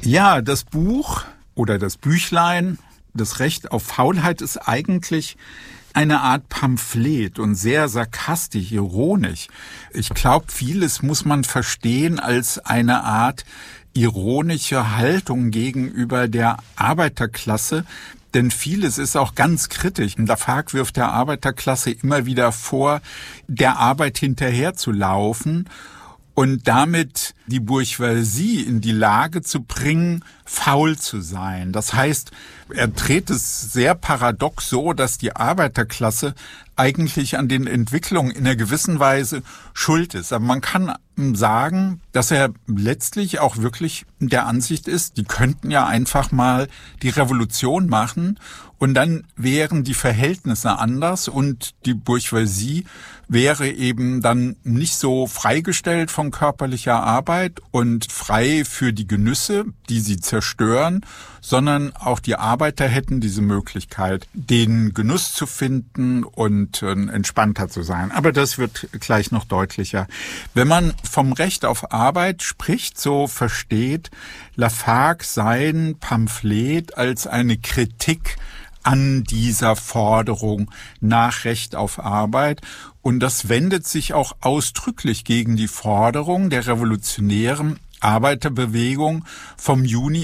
Ja, das Buch oder das Büchlein, das Recht auf Faulheit, ist eigentlich eine Art Pamphlet und sehr sarkastisch, ironisch. Ich glaube, vieles muss man verstehen als eine Art ironische Haltung gegenüber der Arbeiterklasse, denn vieles ist auch ganz kritisch. Lafargue wirft der Arbeiterklasse immer wieder vor, der Arbeit hinterherzulaufen und damit die Bourgeoisie in die Lage zu bringen, faul zu sein. Das heißt, er dreht es sehr paradox so, dass die Arbeiterklasse eigentlich an den Entwicklungen in einer gewissen Weise schuld ist. Aber man kann sagen, dass er letztlich auch wirklich der Ansicht ist, die könnten ja einfach mal die Revolution machen und dann wären die Verhältnisse anders und die Bourgeoisie wäre eben dann nicht so freigestellt von körperlicher Arbeit und frei für die Genüsse, die sie zerstören, sondern auch die Arbeiter hätten diese Möglichkeit, den Genuss zu finden und entspannter zu sein. Aber das wird gleich noch deutlicher. Wenn man vom Recht auf Arbeit spricht, so versteht Lafargue sein Pamphlet als eine Kritik an dieser Forderung nach Recht auf Arbeit. Und das wendet sich auch ausdrücklich gegen die Forderung der revolutionären Arbeiterbewegung vom Juni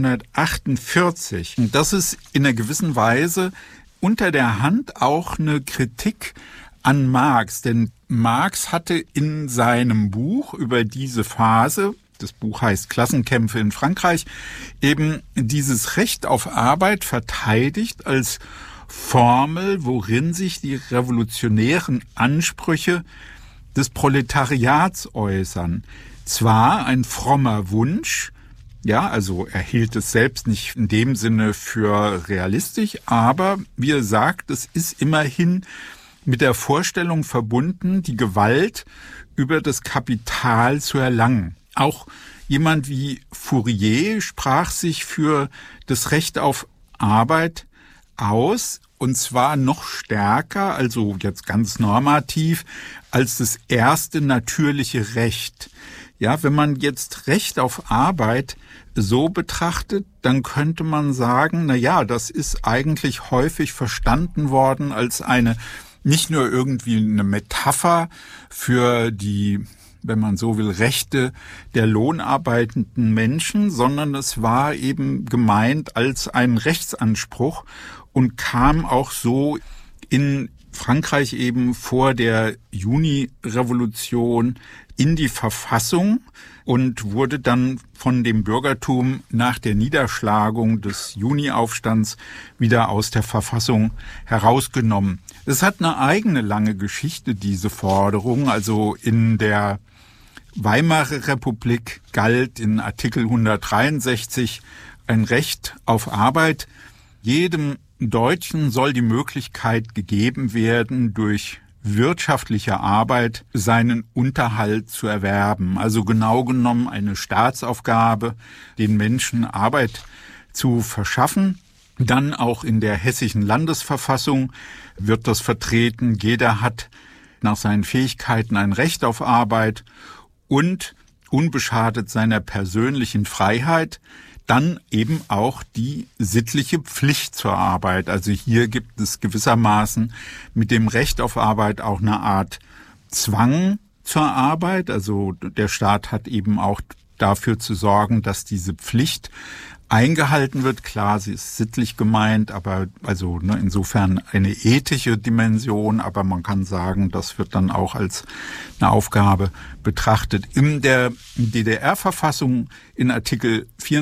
1848. Und das ist in einer gewissen Weise unter der Hand auch eine Kritik an Marx. Denn Marx hatte in seinem Buch über diese Phase, das Buch heißt Klassenkämpfe in Frankreich, eben dieses Recht auf Arbeit verteidigt als Formel, worin sich die revolutionären Ansprüche des Proletariats äußern. Zwar ein frommer Wunsch, ja, also er hielt es selbst nicht in dem Sinne für realistisch, aber wie er sagt, es ist immerhin mit der Vorstellung verbunden, die Gewalt über das Kapital zu erlangen. Auch jemand wie Fourier sprach sich für das Recht auf Arbeit aus, und zwar noch stärker, also jetzt ganz normativ, als das erste natürliche Recht. Ja, wenn man jetzt Recht auf Arbeit so betrachtet, dann könnte man sagen, na ja, das ist eigentlich häufig verstanden worden als eine, nicht nur irgendwie eine Metapher für die, wenn man so will, Rechte der lohnarbeitenden Menschen, sondern es war eben gemeint als ein Rechtsanspruch und kam auch so in Frankreich eben vor der Juni-Revolution in die Verfassung und wurde dann von dem Bürgertum nach der Niederschlagung des Juni-Aufstands wieder aus der Verfassung herausgenommen. Es hat eine eigene lange Geschichte, diese Forderung. Also in der Weimarer Republik galt in Artikel 163 ein Recht auf Arbeit. Jedem Deutschen soll die Möglichkeit gegeben werden, durch wirtschaftliche Arbeit seinen Unterhalt zu erwerben. Also genau genommen eine Staatsaufgabe, den Menschen Arbeit zu verschaffen. Dann auch in der hessischen Landesverfassung wird das vertreten. Jeder hat nach seinen Fähigkeiten ein Recht auf Arbeit und unbeschadet seiner persönlichen Freiheit dann eben auch die sittliche Pflicht zur Arbeit. Also hier gibt es gewissermaßen mit dem Recht auf Arbeit auch eine Art Zwang zur Arbeit. Also der Staat hat eben auch dafür zu sorgen, dass diese Pflicht eingehalten wird. Klar, sie ist sittlich gemeint, aber also insofern eine ethische Dimension, aber man kann sagen, das wird dann auch als eine Aufgabe betrachtet. In der DDR-Verfassung in Artikel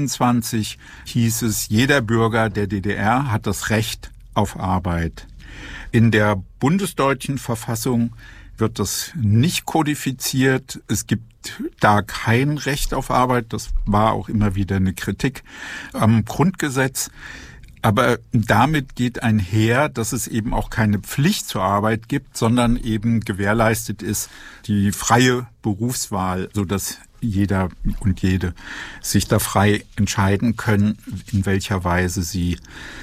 24 hieß es, jeder Bürger der DDR hat das Recht auf Arbeit. In der bundesdeutschen Verfassung wird das nicht kodifiziert. Es gibt da kein Recht auf Arbeit. Das war auch immer wieder eine Kritik am Grundgesetz. Aber damit geht einher, dass es eben auch keine Pflicht zur Arbeit gibt, sondern eben gewährleistet ist die freie Berufswahl, sodass jeder und jede sich da frei entscheiden können, in welcher Weise sie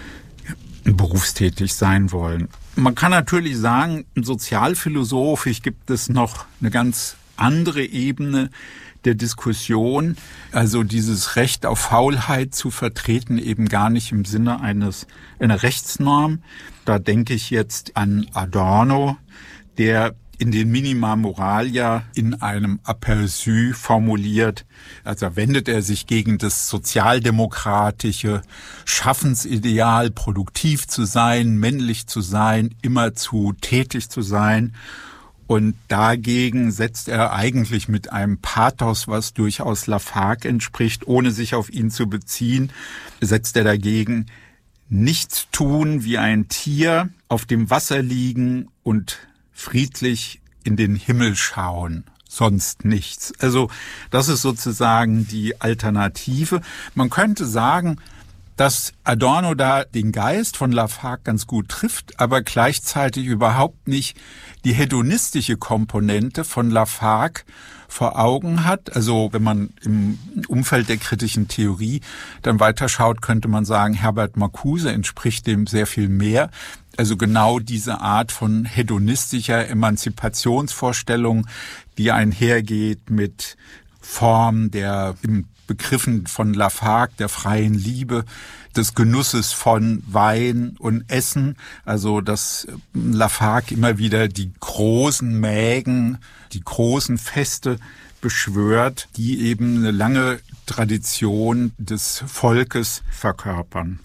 berufstätig sein wollen. Man kann natürlich sagen, sozialphilosophisch gibt es noch eine ganz andere Ebene, der Diskussion, also dieses Recht auf Faulheit zu vertreten, eben gar nicht im Sinne einer Rechtsnorm. Da denke ich jetzt an Adorno, der in den Minima Moralia in einem Aperçu formuliert, also wendet er sich gegen das sozialdemokratische Schaffensideal, produktiv zu sein, männlich zu sein, immerzu tätig zu sein. Und dagegen setzt er eigentlich mit einem Pathos, was durchaus Lafargue entspricht, ohne sich auf ihn zu beziehen, setzt er dagegen: nichts tun wie ein Tier, auf dem Wasser liegen und friedlich in den Himmel schauen, sonst nichts. Also das ist sozusagen die Alternative. Man könnte sagen, dass Adorno da den Geist von Lafargue ganz gut trifft, aber gleichzeitig überhaupt nicht die hedonistische Komponente von Lafargue vor Augen hat. Also wenn man im Umfeld der kritischen Theorie dann weiterschaut, könnte man sagen, Herbert Marcuse entspricht dem sehr viel mehr. Also genau diese Art von hedonistischer Emanzipationsvorstellung, die einhergeht mit Form der im Begriffen von Lafargue der freien Liebe, des Genusses von Wein und Essen, also dass Lafargue immer wieder die großen Mägen, die großen Feste beschwört, die eben eine lange Tradition des Volkes verkörpern.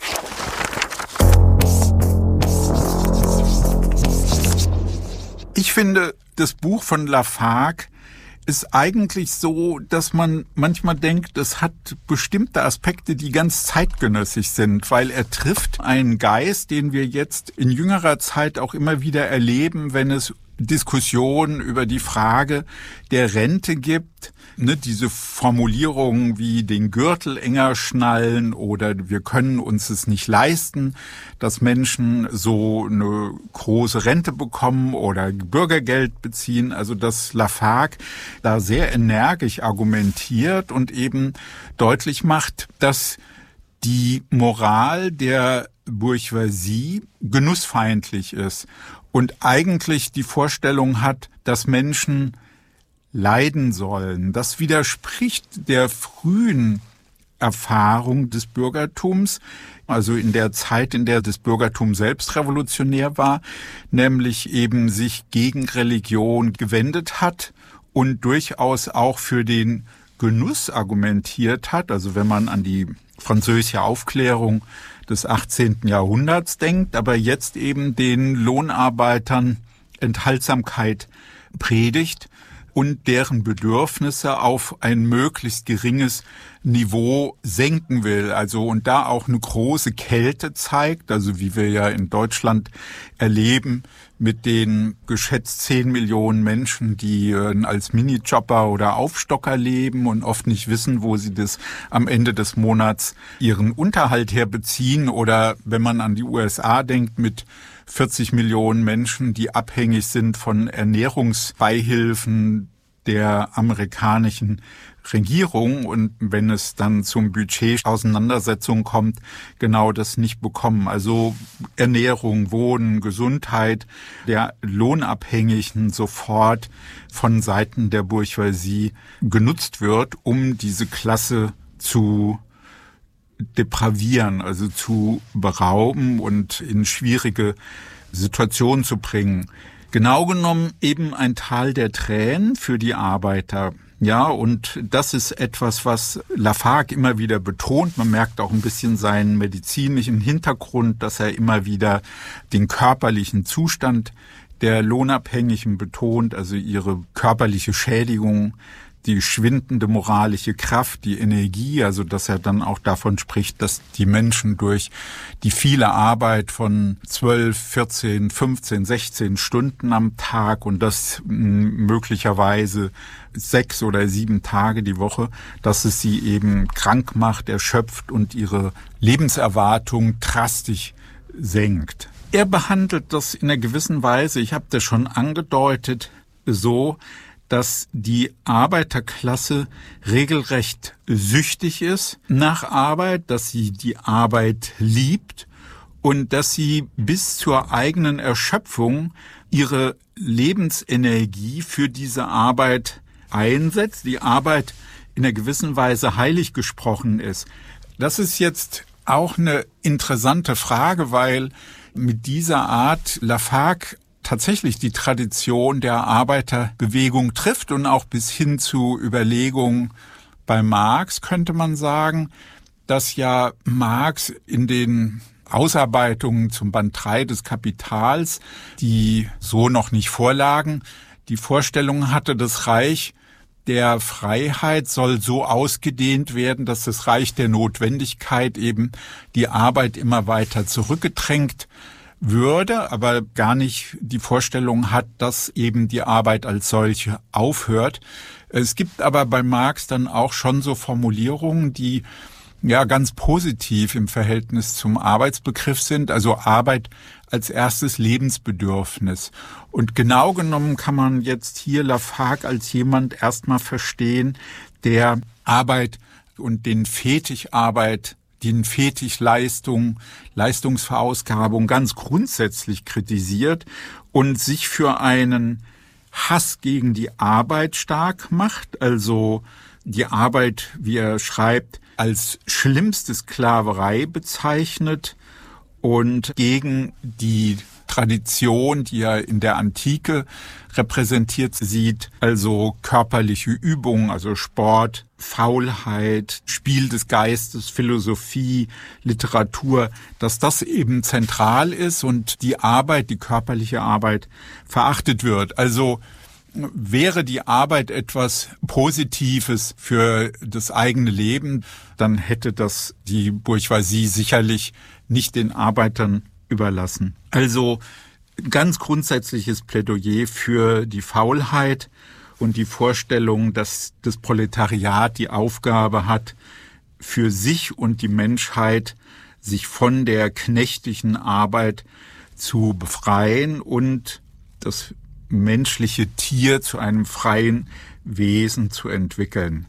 Ich finde, das Buch von Lafargue ist eigentlich so, dass man manchmal denkt, es hat bestimmte Aspekte, die ganz zeitgenössisch sind, weil er trifft einen Geist, den wir jetzt in jüngerer Zeit auch immer wieder erleben, wenn es Diskussionen über die Frage der Rente gibt. Diese Formulierungen wie den Gürtel enger schnallen oder wir können uns es nicht leisten, dass Menschen so eine große Rente bekommen oder Bürgergeld beziehen. Also dass Lafargue da sehr energisch argumentiert und eben deutlich macht, dass die Moral der Bourgeoisie genussfeindlich ist und eigentlich die Vorstellung hat, dass Menschen leiden sollen. Das widerspricht der frühen Erfahrung des Bürgertums, also in der Zeit, in der das Bürgertum selbst revolutionär war, nämlich eben sich gegen Religion gewendet hat und durchaus auch für den Genuss argumentiert hat. Also wenn man an die französische Aufklärung des 18. Jahrhunderts denkt, aber jetzt eben den Lohnarbeitern Enthaltsamkeit predigt und deren Bedürfnisse auf ein möglichst geringes Niveau senken will. Also und da auch eine große Kälte zeigt, also wie wir ja in Deutschland erleben mit den geschätzt 10 Millionen Menschen, die als Minijobber oder Aufstocker leben und oft nicht wissen, wo sie das am Ende des Monats ihren Unterhalt herbeziehen. Oder wenn man an die USA denkt mit 40 Millionen Menschen, die abhängig sind von Ernährungsbeihilfen der amerikanischen Regierung und wenn es dann zum Budget-Auseinandersetzung kommt, genau das nicht bekommen. Also Ernährung, Wohnen, Gesundheit der Lohnabhängigen sofort von Seiten der Bourgeoisie genutzt wird, um diese Klasse zu depravieren, also zu berauben und in schwierige Situationen zu bringen. Genau genommen eben ein Tal der Tränen für die Arbeiter. Ja, und das ist etwas, was Lafargue immer wieder betont. Man merkt auch ein bisschen seinen medizinischen Hintergrund, dass er immer wieder den körperlichen Zustand der Lohnabhängigen betont, also ihre körperliche Schädigung, die schwindende moralische Kraft, die Energie, also dass er dann auch davon spricht, dass die Menschen durch die viele Arbeit von 12, 14, 15, 16 Stunden am Tag und das möglicherweise 6 oder 7 Tage die Woche, dass es sie eben krank macht, erschöpft und ihre Lebenserwartung drastisch senkt. Er behandelt das in einer gewissen Weise, ich habe das schon angedeutet, so, dass die Arbeiterklasse regelrecht süchtig ist nach Arbeit, dass sie die Arbeit liebt und dass sie bis zur eigenen Erschöpfung ihre Lebensenergie für diese Arbeit einsetzt, die Arbeit in einer gewissen Weise heilig gesprochen ist. Das ist jetzt auch eine interessante Frage, weil mit dieser Art Lafargue tatsächlich die Tradition der Arbeiterbewegung trifft und auch bis hin zu Überlegungen bei Marx könnte man sagen, dass ja Marx in den Ausarbeitungen zum Band 3 des Kapitals, die so noch nicht vorlagen, die Vorstellung hatte, das Reich der Freiheit soll so ausgedehnt werden, dass das Reich der Notwendigkeit eben die Arbeit immer weiter zurückgedrängt würde, aber gar nicht die Vorstellung hat, dass eben die Arbeit als solche aufhört. Es gibt aber bei Marx dann auch schon so Formulierungen, die ja ganz positiv im Verhältnis zum Arbeitsbegriff sind, also Arbeit als erstes Lebensbedürfnis. Und genau genommen kann man jetzt hier Lafargue als jemand erstmal verstehen, der Arbeit und den Feticharbeit, den Fetichleistung, Leistungsverausgabung ganz grundsätzlich kritisiert und sich für einen Hass gegen die Arbeit stark macht, also die Arbeit, wie er schreibt, als schlimmste Sklaverei bezeichnet und gegen die Tradition, die er in der Antike repräsentiert sieht, also körperliche Übung, also Sport, Faulheit, Spiel des Geistes, Philosophie, Literatur, dass das eben zentral ist und die Arbeit, die körperliche Arbeit verachtet wird. Also wäre die Arbeit etwas Positives für das eigene Leben, dann hätte das die Bourgeoisie sicherlich nicht den Arbeitern überlassen. Also ganz grundsätzliches Plädoyer für die Faulheit und die Vorstellung, dass das Proletariat die Aufgabe hat, für sich und die Menschheit sich von der knechtlichen Arbeit zu befreien und das menschliche Tier zu einem freien Wesen zu entwickeln.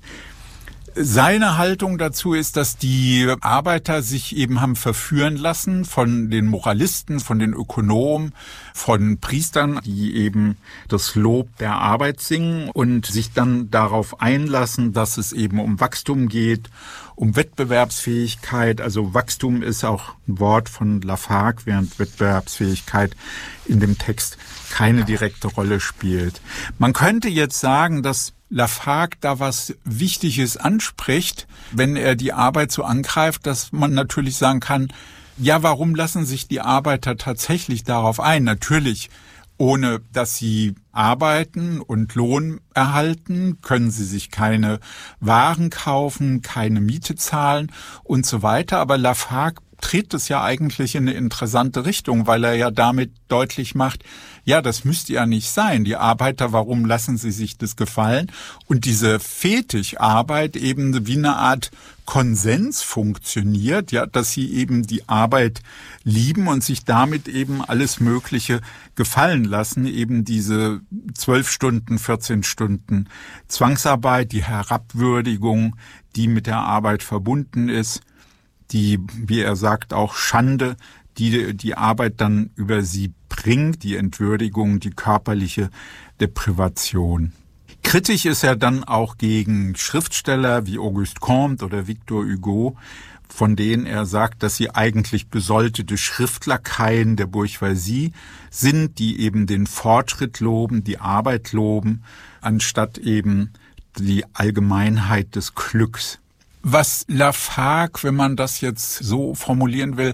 Seine Haltung dazu ist, dass die Arbeiter sich eben haben verführen lassen von den Moralisten, von den Ökonomen, von Priestern, die eben das Lob der Arbeit singen und sich dann darauf einlassen, dass es eben um Wachstum geht, um Wettbewerbsfähigkeit. Also Wachstum ist auch ein Wort von Lafargue, während Wettbewerbsfähigkeit in dem Text keine direkte Rolle spielt. Man könnte jetzt sagen, dass Lafargue da was Wichtiges anspricht, wenn er die Arbeit so angreift, dass man natürlich sagen kann, ja, warum lassen sich die Arbeiter tatsächlich darauf ein? Natürlich, ohne dass sie arbeiten und Lohn erhalten, können sie sich keine Waren kaufen, keine Miete zahlen und so weiter. Aber Lafargue dreht es ja eigentlich in eine interessante Richtung, weil er ja damit deutlich macht, ja, das müsste ja nicht sein. Die Arbeiter, warum lassen sie sich das gefallen? Und diese Fetischarbeit eben wie eine Art Konsens funktioniert, ja, dass sie eben die Arbeit lieben und sich damit eben alles Mögliche gefallen lassen, eben diese 12 Stunden, 14 Stunden Zwangsarbeit, die Herabwürdigung, die mit der Arbeit verbunden ist, die, wie er sagt, auch Schande, die Arbeit dann über sie bringt, die Entwürdigung, die körperliche Deprivation. Kritisch ist er dann auch gegen Schriftsteller wie Auguste Comte oder Victor Hugo, von denen er sagt, dass sie eigentlich besoldete Schriftlakaien der Bourgeoisie sind, die eben den Fortschritt loben, die Arbeit loben, anstatt eben die Allgemeinheit des Glücks. Was Lafargue, wenn man das jetzt so formulieren will,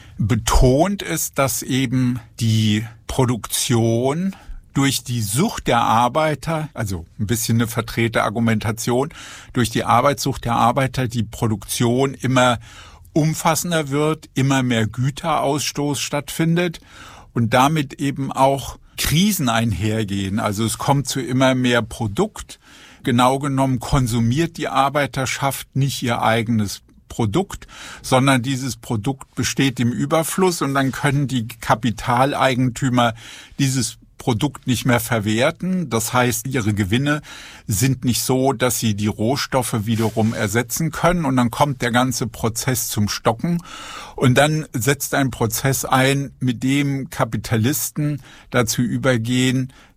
betont ist, dass eben die Produktion durch die Sucht der Arbeiter, also ein bisschen eine verdrehte Argumentation, durch die Arbeitssucht der Arbeiter die Produktion immer umfassender wird, immer mehr Güterausstoß stattfindet und damit eben auch Krisen einhergehen. Also es kommt zu immer mehr Produkt. Genau genommen konsumiert die Arbeiterschaft nicht ihr eigenes Produkt, sondern dieses Produkt besteht im Überfluss und dann können die Kapitaleigentümer dieses Produkt nicht mehr verwerten. Das heißt, ihre Gewinne sind nicht so, dass sie die Rohstoffe wiederum ersetzen können und dann kommt der ganze Prozess zum Stocken und dann setzt ein Prozess ein, mit dem Kapitalisten dazu übergehen,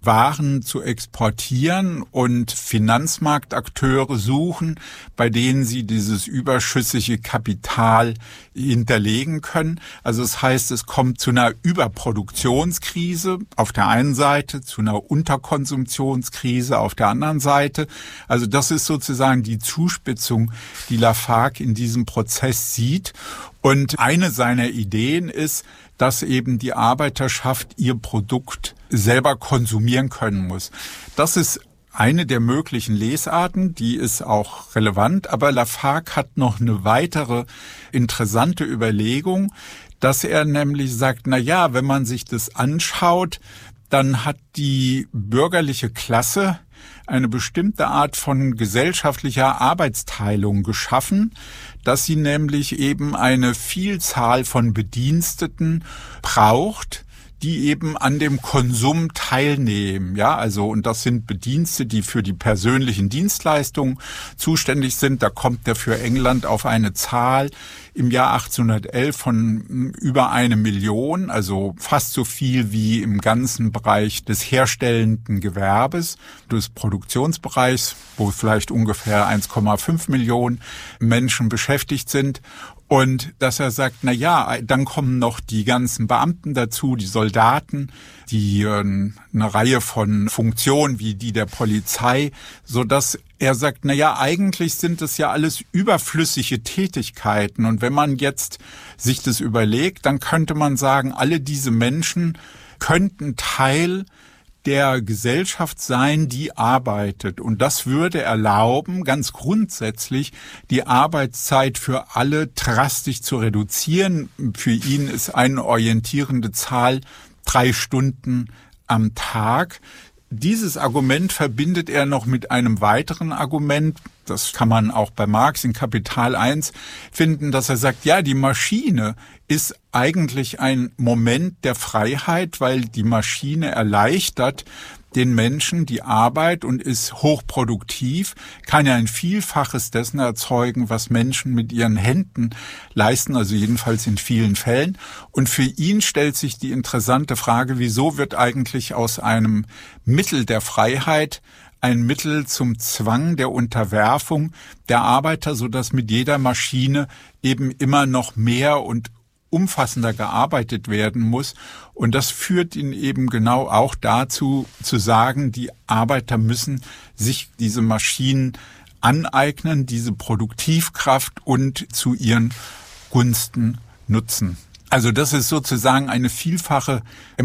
Waren zu exportieren und Finanzmarktakteure suchen, bei denen sie dieses überschüssige Kapital hinterlegen können. Also das heißt, es kommt zu einer Überproduktionskrise auf der einen Seite, zu einer Unterkonsumptionskrise auf der anderen Seite. Also das ist sozusagen die Zuspitzung, die Lafargue in diesem Prozess sieht. Und eine seiner Ideen ist, dass eben die Arbeiterschaft ihr Produkt selber konsumieren können muss. Das ist eine der möglichen Lesarten, die ist auch relevant, aber Lafargue hat noch eine weitere interessante Überlegung, dass er nämlich sagt, na ja, wenn man sich das anschaut, dann hat die bürgerliche Klasse eine bestimmte Art von gesellschaftlicher Arbeitsteilung geschaffen, dass sie nämlich eben eine Vielzahl von Bediensteten braucht, die eben an dem Konsum teilnehmen, ja, also, und das sind Bedienstete, die für die persönlichen Dienstleistungen zuständig sind. Da kommt er für England auf eine Zahl im Jahr 1811 von über 1 Million, also fast so viel wie im ganzen Bereich des herstellenden Gewerbes, des Produktionsbereichs, wo vielleicht ungefähr 1,5 Millionen Menschen beschäftigt sind. Und dass er sagt, na ja, dann kommen noch die ganzen Beamten dazu, die Soldaten, die eine Reihe von Funktionen wie die der Polizei, so dass er sagt, na ja, eigentlich sind es ja alles überflüssige Tätigkeiten. Und wenn man jetzt sich das überlegt, dann könnte man sagen, alle diese Menschen könnten Teil der Gesellschaft sein, die arbeitet. Und das würde erlauben, ganz grundsätzlich die Arbeitszeit für alle drastisch zu reduzieren. Für ihn ist eine orientierende Zahl 3 Stunden am Tag. Dieses Argument verbindet er noch mit einem weiteren Argument, das kann man auch bei Marx in Kapital 1 finden, dass er sagt, ja, die Maschine ist eigentlich ein Moment der Freiheit, weil die Maschine erleichtert den Menschen die Arbeit und ist hochproduktiv, kann ja ein Vielfaches dessen erzeugen, was Menschen mit ihren Händen leisten, also jedenfalls in vielen Fällen. Und für ihn stellt sich die interessante Frage, wieso wird eigentlich aus einem Mittel der Freiheit ein Mittel zum Zwang der Unterwerfung der Arbeiter, sodass mit jeder Maschine eben immer noch mehr und umfassender gearbeitet werden muss. Und das führt ihn eben genau auch dazu, zu sagen, die Arbeiter müssen sich diese Maschinen aneignen, diese Produktivkraft und zu ihren Gunsten nutzen. Also das ist sozusagen eine vielfache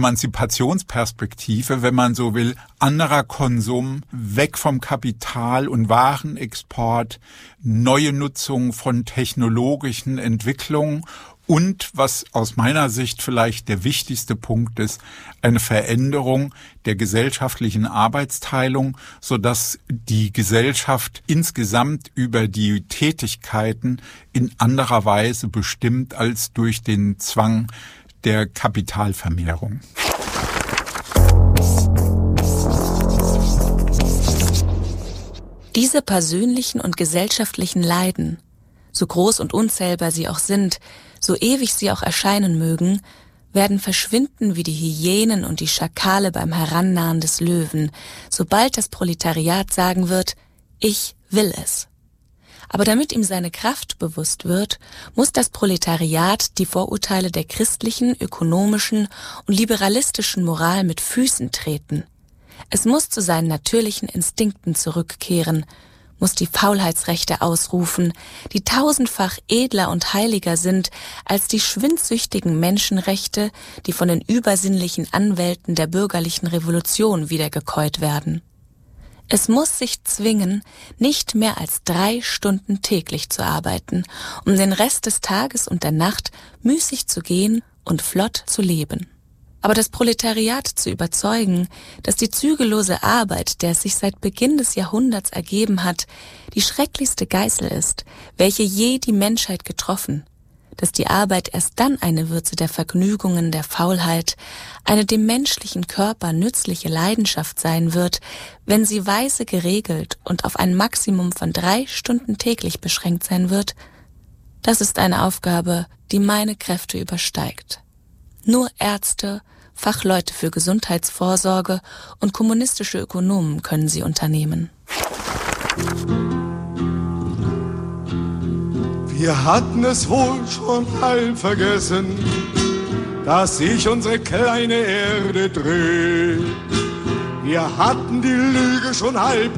Emanzipationsperspektive, wenn man so will, anderer Konsum, weg vom Kapital- und Warenexport, neue Nutzung von technologischen Entwicklungen und, was aus meiner Sicht vielleicht der wichtigste Punkt ist, eine Veränderung der gesellschaftlichen Arbeitsteilung, sodass die Gesellschaft insgesamt über die Tätigkeiten in anderer Weise bestimmt als durch den Zwang der Kapitalvermehrung. Diese persönlichen und gesellschaftlichen Leiden, so groß und unzählbar sie auch sind, so ewig sie auch erscheinen mögen, werden verschwinden wie die Hyänen und die Schakale beim Herannahen des Löwen, sobald das Proletariat sagen wird, ich will es. Aber damit ihm seine Kraft bewusst wird, muss das Proletariat die Vorurteile der christlichen, ökonomischen und liberalistischen Moral mit Füßen treten. Es muss zu seinen natürlichen Instinkten zurückkehren, muss die Faulheitsrechte ausrufen, die tausendfach edler und heiliger sind als die schwindsüchtigen Menschenrechte, die von den übersinnlichen Anwälten der bürgerlichen Revolution wiedergekäut werden. Es muss sich zwingen, nicht mehr als 3 Stunden täglich zu arbeiten, um den Rest des Tages und der Nacht müßig zu gehen und flott zu leben. Aber das Proletariat zu überzeugen, dass die zügellose Arbeit, der es sich seit Beginn des Jahrhunderts ergeben hat, die schrecklichste Geißel ist, welche je die Menschheit getroffen, dass die Arbeit erst dann eine Würze der Vergnügungen, der Faulheit, eine dem menschlichen Körper nützliche Leidenschaft sein wird, wenn sie weise geregelt und auf ein Maximum von 3 Stunden täglich beschränkt sein wird, das ist eine Aufgabe, die meine Kräfte übersteigt. Nur Ärzte, Fachleute für Gesundheitsvorsorge und kommunistische Ökonomen können sie unternehmen. Wir hatten es wohl schon halb vergessen, dass sich unsere kleine Erde dreht. Wir hatten die Lüge schon halb